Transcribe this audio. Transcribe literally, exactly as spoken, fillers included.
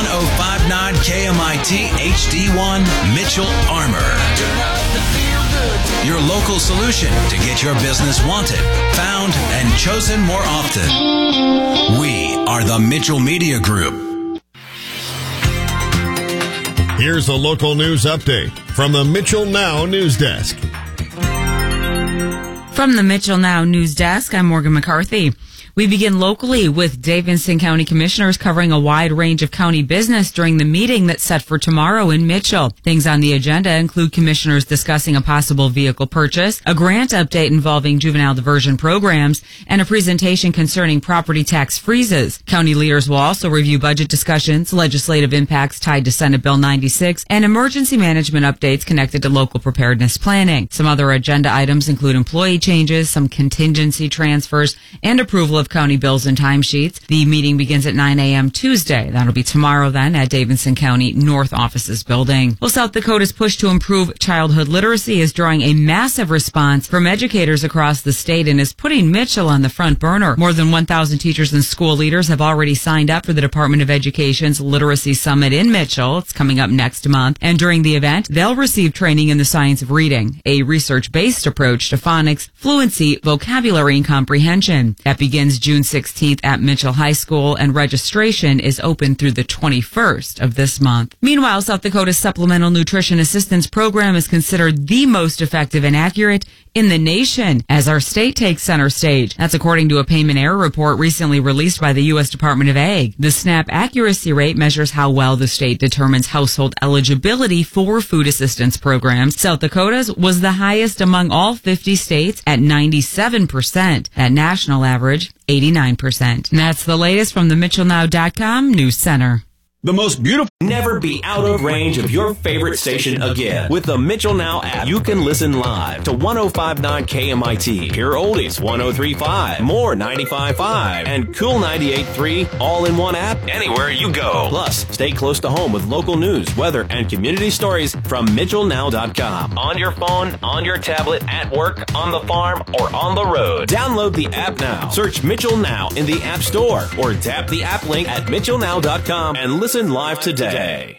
oh five point nine K M I T H D one, Mitchell Armor. Your local solution to get your business wanted, found, and chosen more often. We are the Mitchell Media Group. Here's a local news update from the Mitchell Now News Desk. From the Mitchell Now News Desk, I'm Morgan McCarthy. We begin locally with Davidson County Commissioners covering a wide range of county business during the meeting that's set for tomorrow in Mitchell. Things on the agenda include commissioners discussing a possible vehicle purchase, a grant update involving juvenile diversion programs, and a presentation concerning property tax freezes. County leaders will also review budget discussions, legislative impacts tied to Senate Bill ninety-six, and emergency management updates connected to local preparedness planning. Some other agenda items include employee changes, some contingency transfers, and approval of county bills and timesheets. The meeting begins at nine a.m. Tuesday. That'll be tomorrow then at Davidson County North Offices building. Well, South Dakota's push to improve childhood literacy is drawing a massive response from educators across the state and is putting Mitchell on the front burner. More than one thousand teachers and school leaders have already signed up for the Department of Education's Literacy Summit in Mitchell. It's coming up next month. And during the event, they'll receive training in the science of reading, a research-based approach to phonics, fluency, vocabulary, and comprehension. That begins June sixteenth at Mitchell High School, and registration is open through the twenty-first of this month. Meanwhile, South Dakota's Supplemental Nutrition Assistance Program is considered the most effective and accurate in the nation as our state takes center stage. That's according to a payment error report recently released by the U S Department of Ag. The SNAP accuracy rate measures how well the state determines household eligibility for food assistance programs. South Dakota's was the highest among all fifty states at ninety-seven percent. At national average, eighty-nine percent. And that's the latest from the Mitchell Now dot com News Center. The most beautiful. Never be out of range of your favorite station again. With the Mitchell Now app, you can listen live to one oh five point nine K M I T, Pure Oldies one oh three point five, More ninety-five point five, and Cool ninety-eight point three, all in one app, anywhere you go. Plus, stay close to home with local news, weather, and community stories from Mitchell Now dot com. On your phone, on your tablet, at work, on the farm, or on the road. Download the app now. Search Mitchell Now in the App Store or tap the app link at Mitchell Now dot com and listen live today.